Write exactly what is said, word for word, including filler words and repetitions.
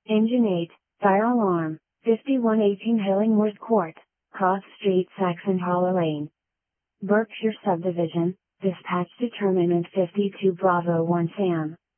Engine eight, fire alarm, fifty-one eighteen Hillingworth Court, Cross Street, Saxon Hollow Lane. Berkshire Subdivision, dispatch determinant fifty-two Bravo one Sam.